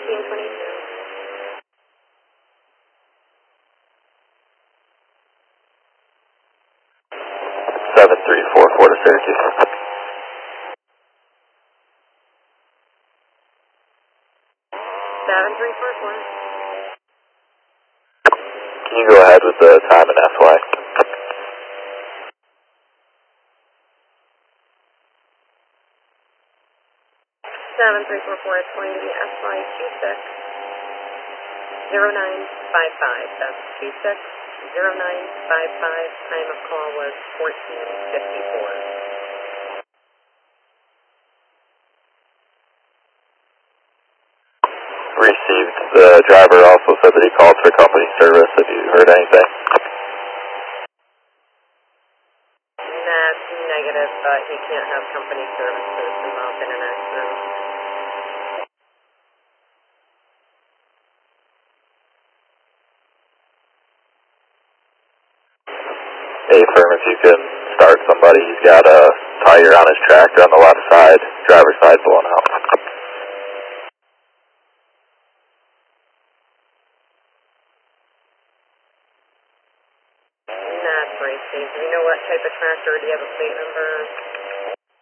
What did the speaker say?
1422. 7344 to Syracuse. 7344. Can you go ahead with the time and FY? 7344 is going to be FY 260955. That's 260955. Time of call was 1454. Received. The driver also said that he called for company service. Have you heard anything? That's negative, but he can't have company services involved in an accident. Hey, firm, if you can start somebody. He's got a tire on his tractor on the left side, driver's side blown out. That's racing. Do you know what type of tractor? Do you have a plate number?